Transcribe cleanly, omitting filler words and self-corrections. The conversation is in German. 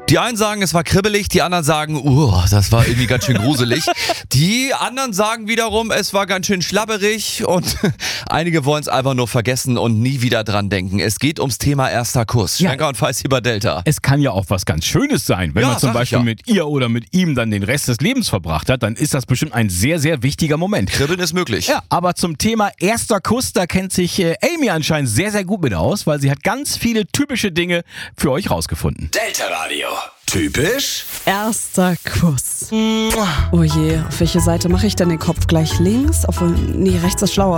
Die einen sagen, es war kribbelig, die anderen sagen, das war irgendwie ganz schön gruselig. Die anderen sagen wiederum, es war ganz schön schlabberig und einige wollen es einfach nur vergessen und nie wieder dran denken. Es geht ums Thema erster Kuss. Schlenker und Feist über Delta. Es kann ja auch was ganz Schönes sein. Wenn man zum Beispiel mit ihr oder mit ihm dann den Rest des Lebens verbracht hat, dann ist das bestimmt ein sehr, sehr wichtiger Moment. Kribbeln ist möglich. Ja, aber zum Thema erster Kuss, da kennt sich Amy anscheinend sehr, sehr gut mit aus, weil sie hat ganz viele typische Dinge für euch rausgefunden. Delta Radio. Typisch? Erster Kuss. Oh je, auf welche Seite mache ich denn den Kopf? Gleich links? Nee, rechts ist schlauer.